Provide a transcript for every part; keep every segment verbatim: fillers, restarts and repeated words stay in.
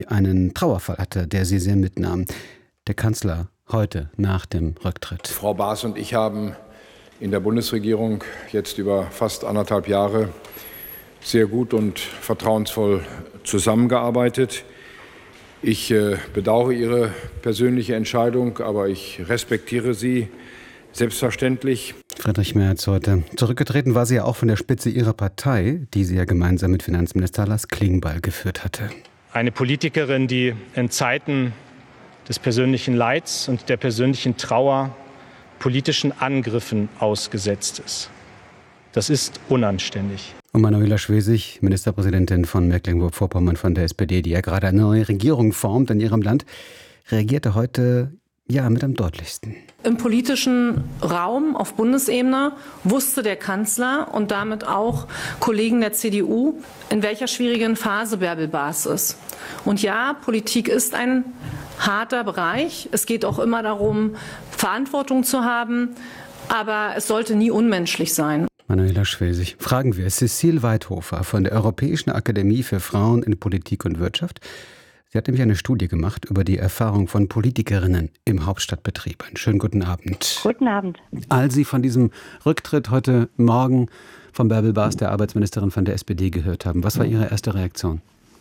einen Trauerfall hatte, der Sie sehr mitnahm. Der Kanzler heute nach dem Rücktritt. Frau Baas und ich haben in der Bundesregierung jetzt über fast anderthalb Jahre sehr gut und vertrauensvoll zusammengearbeitet. Ich äh, bedauere Ihre persönliche Entscheidung, aber ich respektiere sie selbstverständlich. Friedrich Merz heute. Zurückgetreten war sie ja auch von der Spitze ihrer Partei, die sie ja gemeinsam mit Finanzminister Lars Klingbeil geführt hatte. Eine Politikerin, die in Zeiten des persönlichen Leids und der persönlichen Trauer politischen Angriffen ausgesetzt ist. Das ist unanständig. Und Manuela Schwesig, Ministerpräsidentin von Mecklenburg-Vorpommern von der S P D, die ja gerade eine neue Regierung formt in ihrem Land, reagierte heute ja mit am deutlichsten. Im politischen Raum auf Bundesebene wusste der Kanzler und damit auch Kollegen der C D U, in welcher schwierigen Phase Bärbel Baas ist. Und ja, Politik ist ein harter Bereich. Es geht auch immer darum, Verantwortung zu haben, aber es sollte nie unmenschlich sein. Manuela Schwesig. Fragen wir Cecile Weidhofer von der Europäischen Akademie für Frauen in Politik und Wirtschaft. Sie hat nämlich eine Studie gemacht über die Erfahrung von Politikerinnen im Hauptstadtbetrieb. Einen schönen guten Abend. Guten Abend. Als Sie von diesem Rücktritt heute Morgen von Bärbel Baas, der Arbeitsministerin von der S P D, gehört haben, was war Ihre erste Reaktion?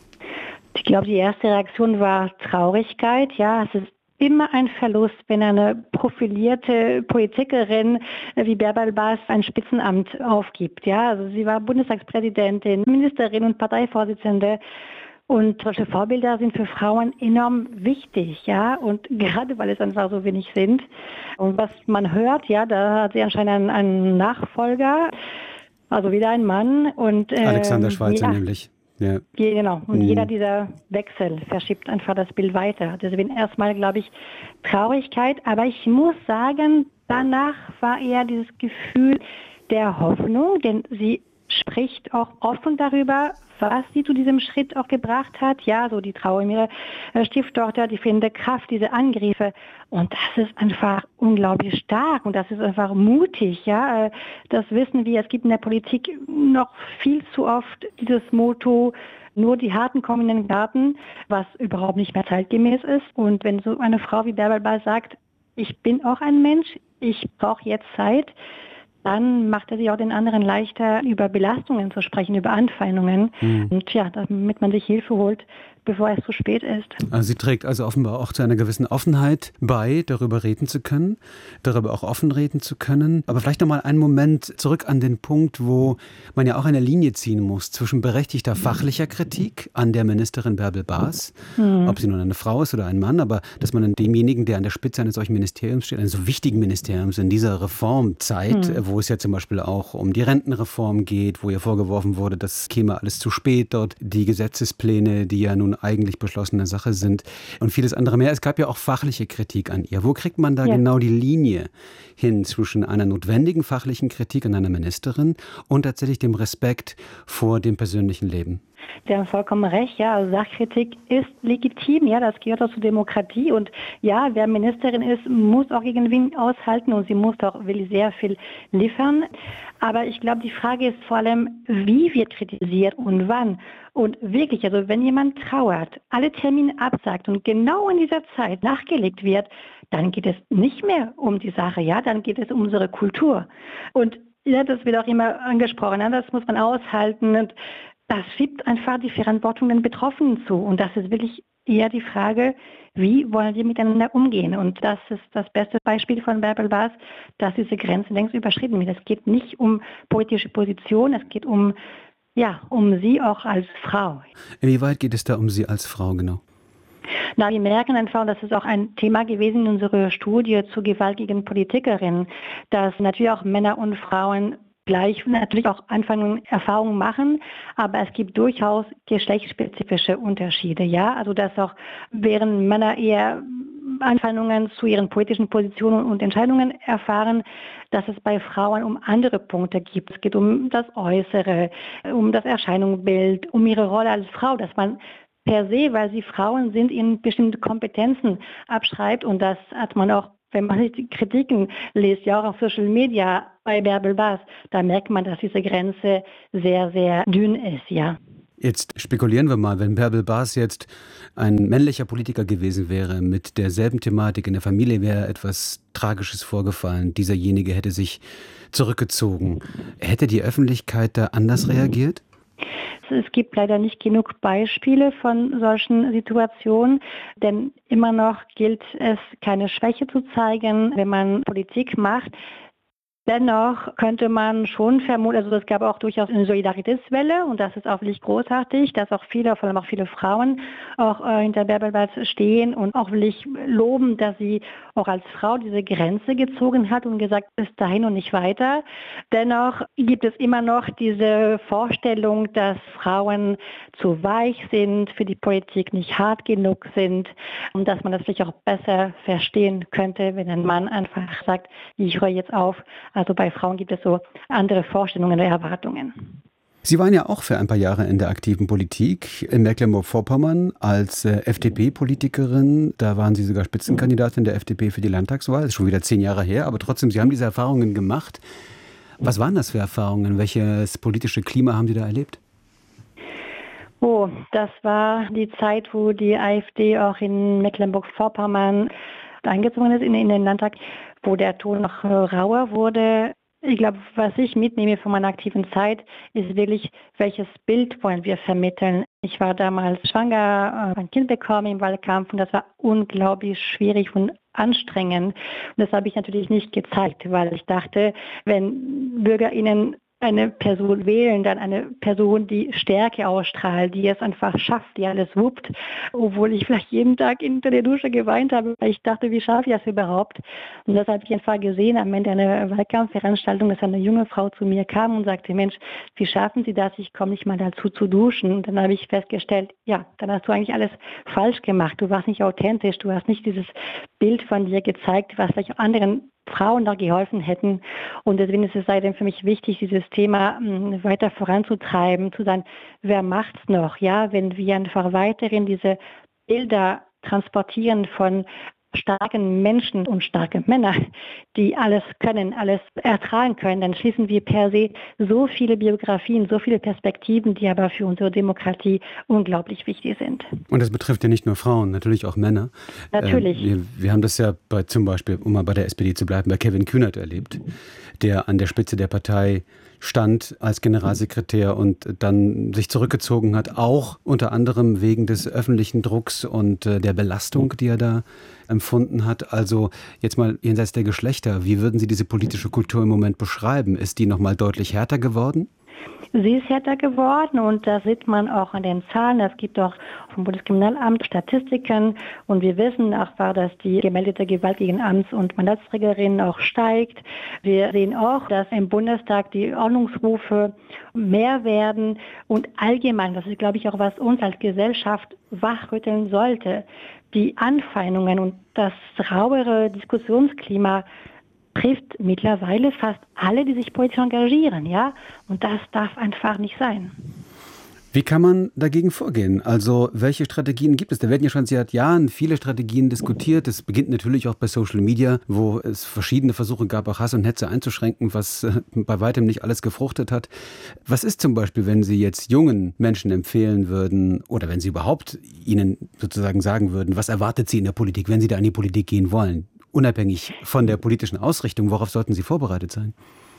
Ich glaube, die erste Reaktion war Traurigkeit. Ja, es ist immer ein Verlust, wenn eine profilierte Politikerin wie Bärbel Baas ein Spitzenamt aufgibt. Ja, also sie war Bundestagspräsidentin, Ministerin und Parteivorsitzende. Und solche Vorbilder sind für Frauen enorm wichtig, ja, und gerade weil es einfach so wenig sind. Und was man hört, ja, da hat sie anscheinend einen, einen Nachfolger, also wieder ein Mann. Und ähm, Alexander Schweizer ja, nämlich. Ja. Genau, und mhm. jeder dieser Wechsel verschiebt einfach das Bild weiter. Deswegen erstmal, glaube ich, Traurigkeit. Aber ich muss sagen, danach war eher dieses Gefühl der Hoffnung, denn sie spricht auch offen darüber, was sie zu diesem Schritt auch gebracht hat. Ja, so die Trauer um ihre Stieftochter, die fehlende Kraft, diese Angriffe. Und das ist einfach unglaublich stark und das ist einfach mutig. Ja, das wissen wir. Es gibt in der Politik noch viel zu oft dieses Motto, nur die Harten kommen in den Garten, was überhaupt nicht mehr zeitgemäß ist. Und wenn so eine Frau wie Bärbel Baas sagt, ich bin auch ein Mensch, ich brauche jetzt Zeit, dann macht er sich auch den anderen leichter, über Belastungen zu sprechen, über Anfeindungen. Mhm. Und ja, damit man sich Hilfe holt, bevor es zu spät ist. Also sie trägt also offenbar auch zu einer gewissen Offenheit bei, darüber reden zu können, darüber auch offen reden zu können. Aber vielleicht noch mal einen Moment zurück an den Punkt, wo man ja auch eine Linie ziehen muss zwischen berechtigter fachlicher Kritik an der Ministerin Bärbel Baas, mhm. ob sie nun eine Frau ist oder ein Mann, aber dass man demjenigen, der an der Spitze eines solchen Ministeriums steht, eines so wichtigen Ministeriums in dieser Reformzeit, mhm. wo es ja zum Beispiel auch um die Rentenreform geht, wo ihr vorgeworfen wurde, das käme alles zu spät dort, die Gesetzespläne, die ja nun eigentlich beschlossene Sache sind und vieles andere mehr. Es gab ja auch fachliche Kritik an ihr. Wo kriegt man da ja. genau die Linie hin zwischen einer notwendigen fachlichen Kritik an einer Ministerin und tatsächlich dem Respekt vor dem persönlichen Leben? Sie haben vollkommen recht, ja, also Sachkritik ist legitim, ja, das gehört auch zur Demokratie und ja, wer Ministerin ist, muss auch irgendwie aushalten und sie muss auch wirklich sehr viel liefern. Aber ich glaube, die Frage ist vor allem, wie wird kritisiert und wann. Und wirklich, also wenn jemand trauert, alle Termine absagt und genau in dieser Zeit nachgelegt wird, dann geht es nicht mehr um die Sache, ja, dann geht es um unsere Kultur. Und ja, das wird auch immer angesprochen, ja, das muss man aushalten und das schiebt einfach die Verantwortung den Betroffenen zu. Und das ist wirklich eher die Frage, wie wollen wir miteinander umgehen? Und das ist das beste Beispiel von Bärbel Baas, dass diese Grenze längst überschritten wird. Es geht nicht um politische Position, es geht um, ja, um sie auch als Frau. Inwieweit geht es da um sie als Frau genau? Na, wir merken einfach, und das ist auch ein Thema gewesen in unserer Studie zu Gewalt gegen Politikerinnen, dass natürlich auch Männer und Frauen gleich natürlich auch Anfang Erfahrungen machen, aber es gibt durchaus geschlechtsspezifische Unterschiede, ja, also dass auch während Männer eher Anfeindungen zu ihren politischen Positionen und Entscheidungen erfahren, dass es bei Frauen um andere Punkte gibt. Es geht um das Äußere, um das Erscheinungsbild, um ihre Rolle als Frau, dass man per se, weil sie Frauen sind, ihnen bestimmte Kompetenzen abschreibt und das hat man auch, wenn man die Kritiken liest, ja auch auf Social Media bei Bärbel Baas, da merkt man, dass diese Grenze sehr, sehr dünn ist, ja. Jetzt spekulieren wir mal, wenn Bärbel Bas jetzt ein männlicher Politiker gewesen wäre, mit derselben Thematik, in der Familie wäre etwas Tragisches vorgefallen, dieserjenige hätte sich zurückgezogen. Hätte die Öffentlichkeit da anders reagiert? Es gibt leider nicht genug Beispiele von solchen Situationen, denn immer noch gilt es, keine Schwäche zu zeigen, wenn man Politik macht. Dennoch könnte man schon vermuten, also es gab auch durchaus eine Solidaritätswelle und das ist auch wirklich großartig, dass auch viele, vor allem auch viele Frauen auch äh, hinter Bärbel Bas stehen und auch wirklich loben, dass sie auch als Frau diese Grenze gezogen hat und gesagt, bis dahin und nicht weiter. Dennoch gibt es immer noch diese Vorstellung, dass Frauen zu weich sind, für die Politik nicht hart genug sind und dass man das vielleicht auch besser verstehen könnte, wenn ein Mann einfach sagt, ich höre jetzt auf. Also bei Frauen gibt es so andere Vorstellungen und Erwartungen. Sie waren ja auch für ein paar Jahre in der aktiven Politik in Mecklenburg-Vorpommern als äh, F D P-Politikerin. Da waren Sie sogar Spitzenkandidatin der F D P für die Landtagswahl. Das ist schon wieder zehn Jahre her, aber trotzdem, Sie haben diese Erfahrungen gemacht. Was waren das für Erfahrungen? Welches politische Klima haben Sie da erlebt? Oh, das war die Zeit, wo die AfD auch in Mecklenburg-Vorpommern eingezogen ist in, in den Landtag, wo der Ton noch rauer wurde. Ich glaube, was ich mitnehme von meiner aktiven Zeit, ist wirklich, welches Bild wollen wir vermitteln. Ich war damals schwanger, ein Kind bekommen im Wahlkampf und das war unglaublich schwierig und anstrengend. Und das habe ich natürlich nicht gezeigt, weil ich dachte, wenn BürgerInnen eine Person wählen, dann eine Person, die Stärke ausstrahlt, die es einfach schafft, die alles wuppt, obwohl ich vielleicht jeden Tag unter der Dusche geweint habe, weil ich dachte, wie schaffe ich das überhaupt? Und das habe ich einfach gesehen am Ende einer Wahlkampfveranstaltung, dass eine junge Frau zu mir kam und sagte, Mensch, wie schaffen Sie das? Ich komme nicht mal dazu zu duschen. Und dann habe ich festgestellt, ja, dann hast du eigentlich alles falsch gemacht. Du warst nicht authentisch, du hast nicht dieses Bild von dir gezeigt, was vielleicht anderen Frauen da geholfen hätten. Und deswegen ist es seitdem für mich wichtig, dieses Thema mh, weiter voranzutreiben, zu sagen, wer macht's noch? Ja, wenn wir einfach weiterhin diese Bilder transportieren von starken Menschen und starke Männer, die alles können, alles ertragen können, dann schließen wir per se so viele Biografien, so viele Perspektiven, die aber für unsere Demokratie unglaublich wichtig sind. Und das betrifft ja nicht nur Frauen, natürlich auch Männer. Natürlich. Äh, wir, wir haben das ja bei, zum Beispiel, um mal bei der S P D zu bleiben, bei Kevin Kühnert erlebt, der an der Spitze der Partei stand als Generalsekretär und dann sich zurückgezogen hat, auch unter anderem wegen des öffentlichen Drucks und äh, der Belastung, die er da empfunden hat. Also jetzt mal jenseits der Geschlechter, wie würden Sie diese politische Kultur im Moment beschreiben? Ist die noch mal deutlich härter geworden? Sie ist härter geworden und das sieht man auch an den Zahlen. Es gibt auch vom Bundeskriminalamt Statistiken und wir wissen auch, dass die gemeldete Gewalt gegen Amts- und Mandatsträgerinnen auch steigt. Wir sehen auch, dass im Bundestag die Ordnungsrufe mehr werden und allgemein, das ist, glaube ich, auch was uns als Gesellschaft wachrütteln sollte, die Anfeindungen und das rauere Diskussionsklima trifft mittlerweile fast alle, die sich politisch engagieren, ja, und das darf einfach nicht sein. Wie kann man dagegen vorgehen? Also welche Strategien gibt es? Da werden ja schon seit Jahren viele Strategien diskutiert. Es beginnt natürlich auch bei Social Media, wo es verschiedene Versuche gab, auch Hass und Hetze einzuschränken, was bei weitem nicht alles gefruchtet hat. Was ist zum Beispiel, wenn Sie jetzt jungen Menschen empfehlen würden oder wenn Sie überhaupt ihnen sozusagen sagen würden, was erwartet Sie in der Politik, wenn Sie da in die Politik gehen wollen? Unabhängig von der politischen Ausrichtung, worauf sollten Sie vorbereitet sein?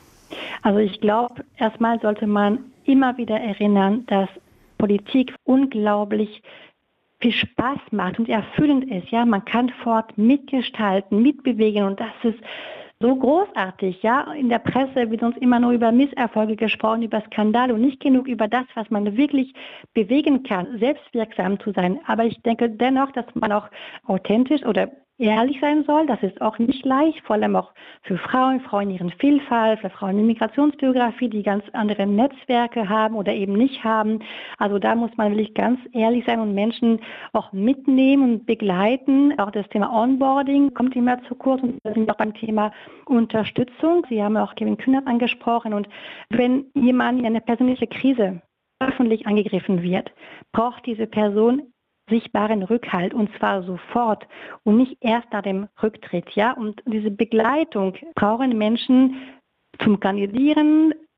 Also ich glaube, erstmal sollte man immer wieder erinnern, dass Politik unglaublich viel Spaß macht und erfüllend ist. Ja, man kann fort mitgestalten, mitbewegen und das ist so großartig. Ja, in der Presse wird uns immer nur über Misserfolge gesprochen, über Skandale und nicht genug über das, was man wirklich bewegen kann, selbstwirksam zu sein. Aber ich denke dennoch, dass man auch authentisch oder ehrlich sein soll. Das ist auch nicht leicht, vor allem auch für Frauen, Frauen in ihren Vielfalt, für Frauen in Migrationsbiografie, die ganz andere Netzwerke haben oder eben nicht haben. Also da muss man wirklich ganz ehrlich sein und Menschen auch mitnehmen und begleiten. Auch das Thema Onboarding kommt immer zu kurz und wir sind auch beim Thema Unterstützung. Sie haben auch Kevin Kühnert angesprochen und wenn jemand in eine persönliche Krise öffentlich angegriffen wird, braucht diese Person sichtbaren Rückhalt und zwar sofort und nicht erst nach dem Rücktritt. Ja? Und diese Begleitung brauchen Menschen zum Kandidieren,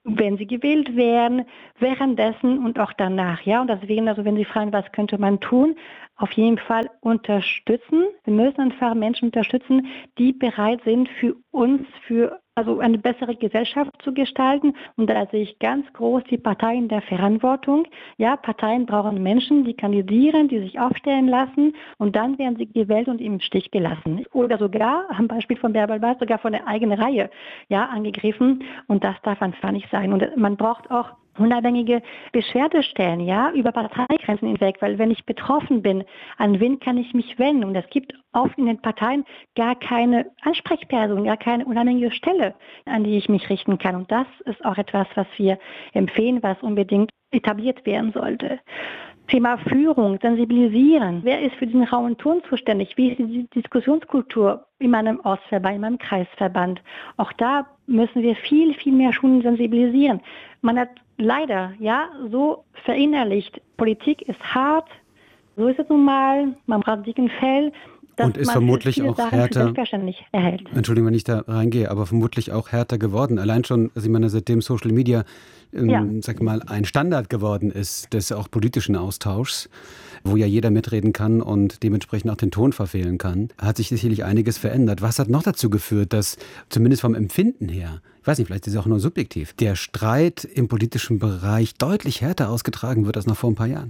wenn sie gewählt werden, währenddessen und auch danach. Ja, und deswegen, also wenn Sie fragen, was könnte man tun, auf jeden Fall unterstützen. Wir müssen einfach Menschen unterstützen, die bereit sind, für uns, für also eine bessere Gesellschaft zu gestalten. Und da sehe ich ganz groß die Parteien der Verantwortung. Ja, Parteien brauchen Menschen, die kandidieren, die sich aufstellen lassen und dann werden sie gewählt und im Stich gelassen. Oder sogar, am Beispiel von Bärbel Bas, sogar von der eigenen Reihe ja, angegriffen. Und das darf einfach nicht sein. Und man braucht auch unabhängige Beschwerdestellen, ja, über Parteigrenzen hinweg, weil wenn ich betroffen bin, an wen kann ich mich wenden? Und es gibt oft in den Parteien gar keine Ansprechperson, gar keine unabhängige Stelle, an die ich mich richten kann. Und das ist auch etwas, was wir empfehlen, was unbedingt etabliert werden sollte. Thema Führung, sensibilisieren. Wer ist für diesen Raum und Ton zuständig? Wie ist die Diskussionskultur in meinem Ortsverband, in meinem Kreisverband? Auch da müssen wir viel, viel mehr Schulen sensibilisieren. Man hat leider ja so verinnerlicht, Politik ist hart, so ist es nun mal, man braucht dicken Fell. Und ist vermutlich auch härter, erhält. Entschuldigung, wenn ich da reingehe, aber vermutlich auch härter geworden. Allein schon, also ich meine, seitdem Social Media, ähm, ja. sag mal, ein Standard geworden ist des auch politischen Austauschs, wo ja jeder mitreden kann und dementsprechend auch den Ton verfehlen kann, hat sich sicherlich einiges verändert. Was hat noch dazu geführt, dass zumindest vom Empfinden her, ich weiß nicht, vielleicht ist es auch nur subjektiv, der Streit im politischen Bereich deutlich härter ausgetragen wird als noch vor ein paar Jahren?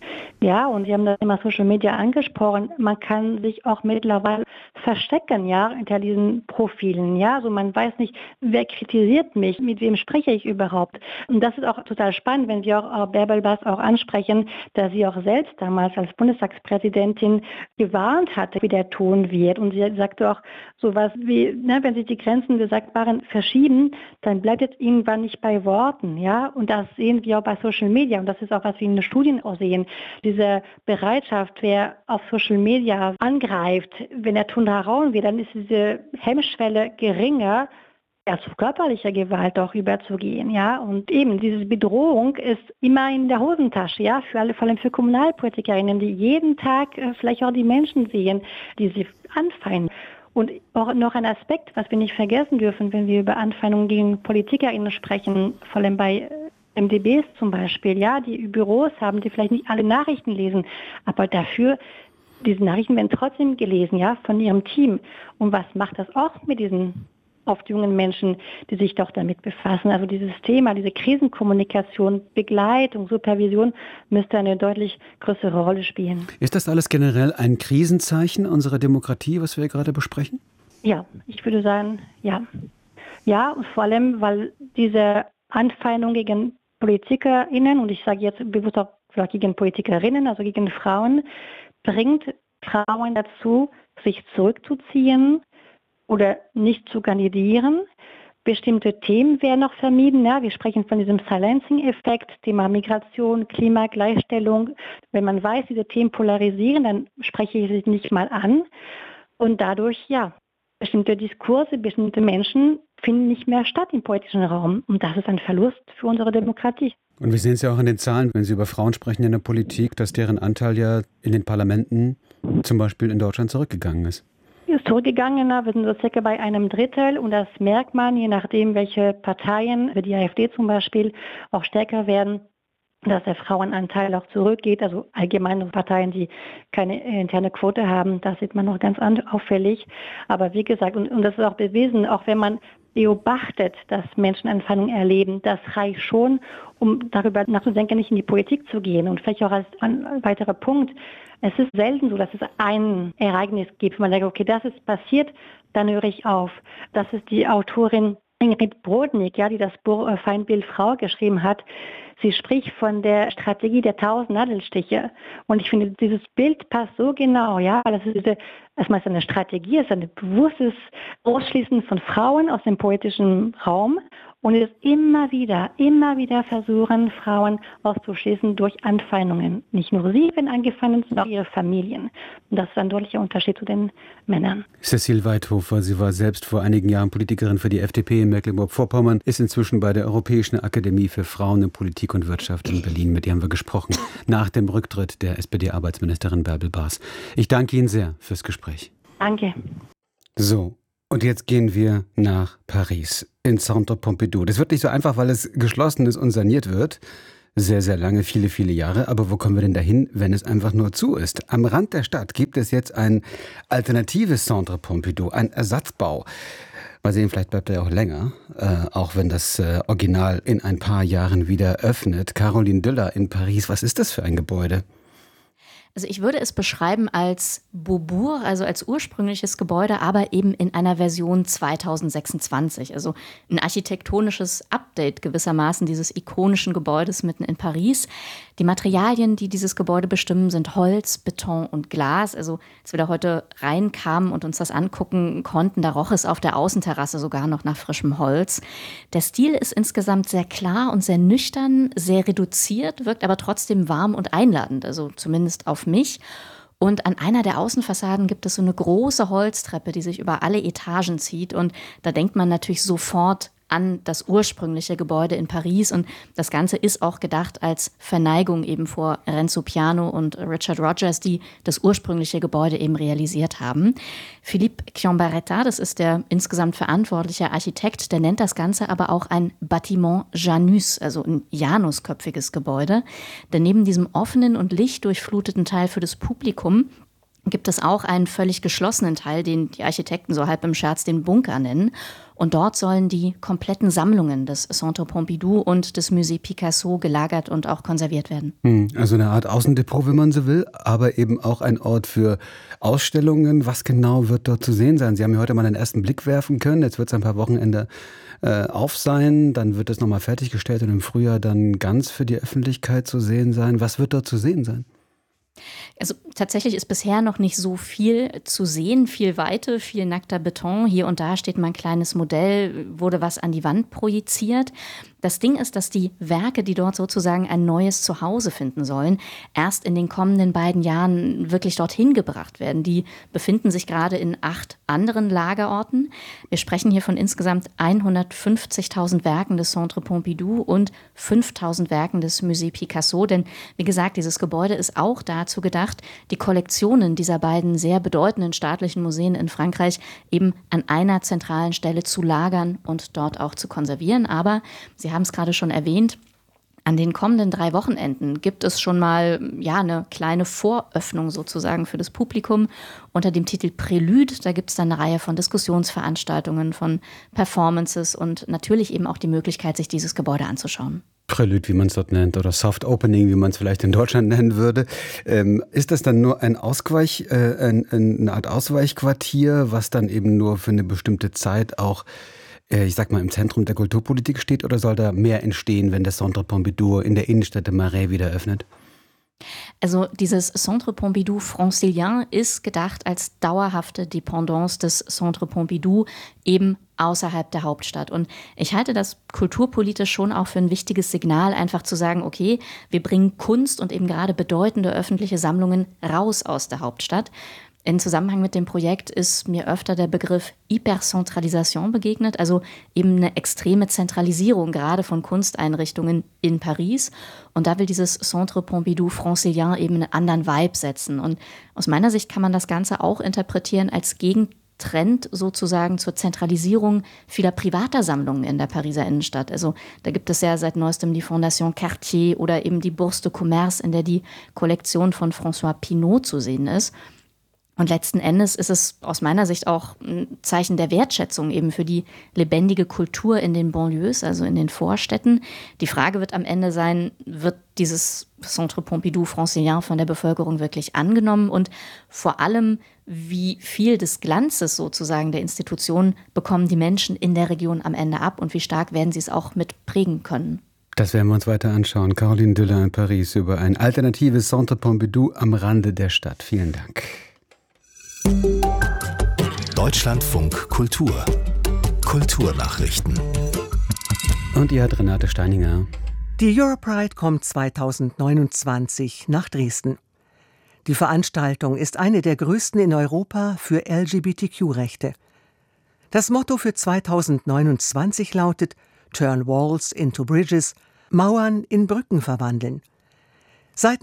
Ja, und Sie haben das Thema Social Media angesprochen. Man kann sich auch mittlerweile verstecken, ja, hinter diesen Profilen, ja. Also man weiß nicht, wer kritisiert mich, mit wem spreche ich überhaupt. Und das ist auch total spannend, wenn wir auch Bärbel Bas auch ansprechen, dass sie auch selbst damals als Bundestagspräsidentin gewarnt hatte, wie der Ton wird. Und sie sagte auch sowas wie, ne, wenn sich die Grenzen des Sagbaren verschieben, dann bleibt es irgendwann nicht bei Worten, ja. Und das sehen wir auch bei Social Media. Und das ist auch, was wir in den Studien auch sehen. Diese Bereitschaft, wer auf Social Media angreift, wenn der Ton heraus wird, dann ist diese Hemmschwelle geringer, ja, zu körperlicher Gewalt auch überzugehen, ja. Und eben diese Bedrohung ist immer in der Hosentasche, ja, für alle, vor allem für Kommunalpolitikerinnen, die jeden Tag äh, vielleicht auch die Menschen sehen, die sie anfeinden. Und auch noch ein Aspekt, was wir nicht vergessen dürfen, wenn wir über Anfeindungen gegen PolitikerInnen sprechen, vor allem bei M D Bs zum Beispiel, ja, die Büros haben, die vielleicht nicht alle Nachrichten lesen, aber dafür, diese Nachrichten werden trotzdem gelesen, ja, von ihrem Team. Und was macht das auch mit diesen oft jungen Menschen, die sich doch damit befassen? Also dieses Thema, diese Krisenkommunikation, Begleitung, Supervision müsste eine deutlich größere Rolle spielen. Ist das alles generell ein Krisenzeichen unserer Demokratie, was wir gerade besprechen? Ja, ich würde sagen, ja. Ja, und vor allem, weil diese Anfeindung gegen PolitikerInnen, und ich sage jetzt bewusst auch vielleicht gegen PolitikerInnen, also gegen Frauen, bringt Frauen dazu, sich zurückzuziehen oder nicht zu kandidieren. Bestimmte Themen werden noch vermieden. Ja, wir sprechen von diesem Silencing-Effekt, Thema Migration, Klima, Gleichstellung. Wenn man weiß, diese Themen polarisieren, dann spreche ich sie nicht mal an. Und dadurch, ja, bestimmte Diskurse, bestimmte Menschen finden nicht mehr statt im politischen Raum. Und das ist ein Verlust für unsere Demokratie. Und wir sehen es ja auch in den Zahlen, wenn Sie über Frauen sprechen in der Politik, dass deren Anteil ja in den Parlamenten zum Beispiel in Deutschland zurückgegangen ist. Ist zurückgegangen, wir sind so circa bei einem Drittel und das merkt man, je nachdem, welche Parteien, wie die AfD zum Beispiel, auch stärker werden, dass der Frauenanteil auch zurückgeht, also allgemeine Parteien, die keine interne Quote haben, das sieht man noch ganz auffällig. Aber wie gesagt, und, und das ist auch bewiesen, auch wenn man beobachtet, dass Menschen Anfeindungen erleben, das reicht schon, um darüber nachzudenken, nicht in die Politik zu gehen. Und vielleicht auch als ein weiterer Punkt, es ist selten so, dass es ein Ereignis gibt, wo man denkt, okay, das ist passiert, dann höre ich auf. Das ist die Autorin Ingrid Brodnik, ja, die das Buch Feindbild Frau geschrieben hat. Sie spricht von der Strategie der tausend Nadelstiche. Und ich finde, dieses Bild passt so genau, ja, weil es ist diese, erstmal ist eine Strategie, es ist ein bewusstes Ausschließen von Frauen aus dem politischen Raum. Und es ist immer wieder, immer wieder versuchen, Frauen auszuschließen durch Anfeindungen. Nicht nur sie werden angefeindet, sondern auch ihre Familien. Und das ist ein deutlicher Unterschied zu den Männern. Cecile Weidhofer, sie war selbst vor einigen Jahren Politikerin für die F D P in Mecklenburg-Vorpommern, ist inzwischen bei der Europäischen Akademie für Frauen in Politik und Wirtschaft in Berlin. Mit ihr haben wir gesprochen, nach dem Rücktritt der S P D-Arbeitsministerin Bärbel Bas. Ich danke Ihnen sehr fürs Gespräch. Danke. So. Und jetzt gehen wir nach Paris, ins Centre Pompidou. Das wird nicht so einfach, weil es geschlossen ist und saniert wird. Sehr, sehr lange, viele, viele Jahre. Aber wo kommen wir denn dahin, wenn es einfach nur zu ist? Am Rand der Stadt gibt es jetzt ein alternatives Centre Pompidou, ein Ersatzbau. Mal sehen, vielleicht bleibt er ja auch länger, äh, auch wenn das äh, Original in ein paar Jahren wieder öffnet. Caroline Düller in Paris, was ist das für ein Gebäude? Also ich würde es beschreiben als Beaubourg, also als ursprüngliches Gebäude, aber eben in einer Version zweitausendsechsundzwanzig. Also ein architektonisches Update gewissermaßen dieses ikonischen Gebäudes mitten in Paris. Die Materialien, die dieses Gebäude bestimmen, sind Holz, Beton und Glas. Also als wir da heute reinkamen und uns das angucken konnten, da roch es auf der Außenterrasse sogar noch nach frischem Holz. Der Stil ist insgesamt sehr klar und sehr nüchtern, sehr reduziert, wirkt aber trotzdem warm und einladend, also zumindest auf mich. Und an einer der Außenfassaden gibt es so eine große Holztreppe, die sich über alle Etagen zieht. Und da denkt man natürlich sofort an das ursprüngliche Gebäude in Paris. Und das Ganze ist auch gedacht als Verneigung eben vor Renzo Piano und Richard Rogers, die das ursprüngliche Gebäude eben realisiert haben. Philippe Chiambaretta, das ist der insgesamt verantwortliche Architekt, der nennt das Ganze aber auch ein Bâtiment Janus, also ein janusköpfiges Gebäude. Denn neben diesem offenen und lichtdurchfluteten Teil für das Publikum gibt es auch einen völlig geschlossenen Teil, den die Architekten so halb im Scherz den Bunker nennen. Und dort sollen die kompletten Sammlungen des Centre Pompidou und des Musée Picasso gelagert und auch konserviert werden. Also eine Art Außendepot, wenn man so will, aber eben auch ein Ort für Ausstellungen. Was genau wird dort zu sehen sein? Sie haben ja heute mal einen ersten Blick werfen können. Jetzt wird es ein paar Wochenende äh, auf sein. Dann wird es nochmal fertiggestellt und im Frühjahr dann ganz für die Öffentlichkeit zu sehen sein. Was wird dort zu sehen sein? Also tatsächlich ist bisher noch nicht so viel zu sehen, viel Weite, viel nackter Beton. Hier und da steht mal ein kleines Modell, wurde was an die Wand projiziert. Das Ding ist, dass die Werke, die dort sozusagen ein neues Zuhause finden sollen, erst in den kommenden beiden Jahren wirklich dorthin gebracht werden. Die befinden sich gerade in acht anderen Lagerorten. Wir sprechen hier von insgesamt hundertfünfzigtausend Werken des Centre Pompidou und fünftausend Werken des Musée Picasso. Denn wie gesagt, dieses Gebäude ist auch dazu gedacht, die Kollektionen dieser beiden sehr bedeutenden staatlichen Museen in Frankreich eben an einer zentralen Stelle zu lagern und dort auch zu konservieren. Aber Sie haben es gerade schon erwähnt, an den kommenden drei Wochenenden gibt es schon mal ja, eine kleine Voröffnung sozusagen für das Publikum unter dem Titel Prelude. Da gibt es dann eine Reihe von Diskussionsveranstaltungen, von Performances und natürlich eben auch die Möglichkeit, sich dieses Gebäude anzuschauen. Prelude, wie man es dort nennt, oder Soft Opening, wie man es vielleicht in Deutschland nennen würde. Ähm, ist das dann nur ein Ausweich, äh, ein, eine Art Ausweichquartier, was dann eben nur für eine bestimmte Zeit auch, äh, ich sag mal, im Zentrum der Kulturpolitik steht, oder soll da mehr entstehen, wenn das Centre Pompidou in der Innenstadt de Marais wieder öffnet? Also dieses Centre Pompidou Francilien ist gedacht als dauerhafte Dependance des Centre Pompidou eben außerhalb der Hauptstadt. Und ich halte das kulturpolitisch schon auch für ein wichtiges Signal, einfach zu sagen, okay, wir bringen Kunst und eben gerade bedeutende öffentliche Sammlungen raus aus der Hauptstadt. In Zusammenhang mit dem Projekt ist mir öfter der Begriff Hypercentralisation begegnet, also eben eine extreme Zentralisierung gerade von Kunsteinrichtungen in Paris. Und da will dieses Centre Pompidou Francilien eben einen anderen Vibe setzen. Und aus meiner Sicht kann man das Ganze auch interpretieren als Gegentrend sozusagen zur Zentralisierung vieler privater Sammlungen in der Pariser Innenstadt. Also da gibt es ja seit neuestem die Fondation Cartier oder eben die Bourse de Commerce, in der die Kollektion von François Pinault zu sehen ist. Und letzten Endes ist es aus meiner Sicht auch ein Zeichen der Wertschätzung eben für die lebendige Kultur in den Banlieues, also in den Vorstädten. Die Frage wird am Ende sein, wird dieses Centre Pompidou Francilien von der Bevölkerung wirklich angenommen? Und vor allem, wie viel des Glanzes sozusagen der Institution bekommen die Menschen in der Region am Ende ab und wie stark werden sie es auch mit prägen können? Das werden wir uns weiter anschauen. Caroline Düller in Paris über ein alternatives Centre Pompidou am Rande der Stadt. Vielen Dank. Deutschlandfunk Kultur. Kulturnachrichten. Und ihr hat Renate Steininger. Die Europride kommt zweitausendneunundzwanzig nach Dresden. Die Veranstaltung ist eine der größten in Europa für L G B T Q-Rechte. Das Motto für zweitausendneunundzwanzig lautet Turn Walls into Bridges, Mauern in Brücken verwandeln. Seit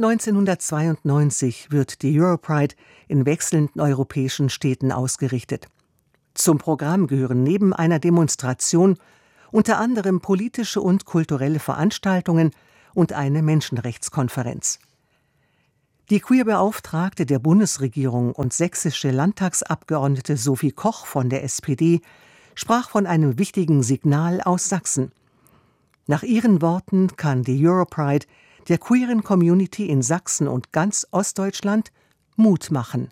neunzehnhundertzweiundneunzig wird die Europride in wechselnden europäischen Städten ausgerichtet. Zum Programm gehören neben einer Demonstration unter anderem politische und kulturelle Veranstaltungen und eine Menschenrechtskonferenz. Die Queerbeauftragte der Bundesregierung und sächsische Landtagsabgeordnete Sophie Koch von der S P D sprach von einem wichtigen Signal aus Sachsen. Nach ihren Worten kann die Europride der queeren Community in Sachsen und ganz Ostdeutschland Mut machen.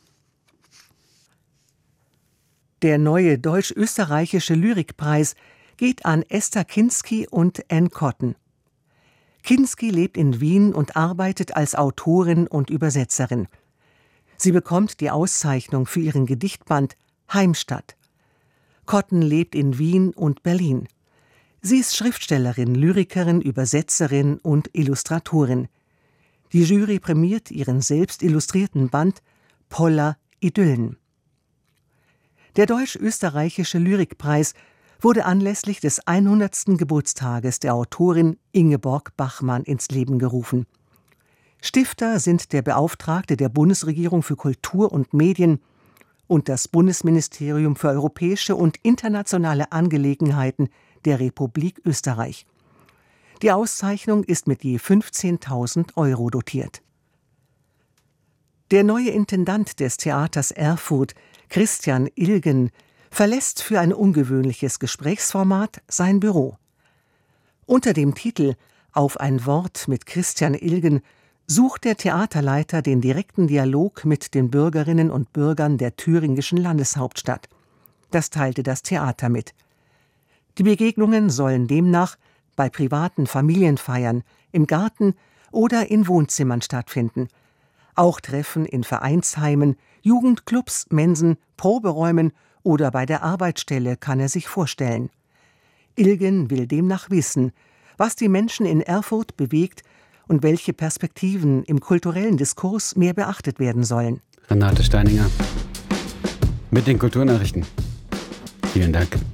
Der neue deutsch-österreichische Lyrikpreis geht an Esther Kinski und Anne Cotton. Kinski lebt in Wien und arbeitet als Autorin und Übersetzerin. Sie bekommt die Auszeichnung für ihren Gedichtband Heimstatt. Cotton lebt in Wien und Berlin. Sie ist Schriftstellerin, Lyrikerin, Übersetzerin und Illustratorin. Die Jury prämiert ihren selbst illustrierten Band Poller Idyllen. Der deutsch-österreichische Lyrikpreis wurde anlässlich des hundertsten Geburtstages der Autorin Ingeborg Bachmann ins Leben gerufen. Stifter sind der Beauftragte der Bundesregierung für Kultur und Medien und das Bundesministerium für europäische und internationale Angelegenheiten der Republik Österreich. Die Auszeichnung ist mit je fünfzehntausend Euro dotiert. Der neue Intendant des Theaters Erfurt, Christian Ilgen, verlässt für ein ungewöhnliches Gesprächsformat sein Büro. Unter dem Titel »Auf ein Wort mit Christian Ilgen« sucht der Theaterleiter den direkten Dialog mit den Bürgerinnen und Bürgern der thüringischen Landeshauptstadt. Das teilte das Theater mit. Die Begegnungen sollen demnach bei privaten Familienfeiern, im Garten oder in Wohnzimmern stattfinden. Auch Treffen in Vereinsheimen, Jugendclubs, Mensen, Proberäumen oder bei der Arbeitsstelle kann er sich vorstellen. Ilgen will demnach wissen, was die Menschen in Erfurt bewegt und welche Perspektiven im kulturellen Diskurs mehr beachtet werden sollen. Renate Steininger mit den Kulturnachrichten. Vielen Dank.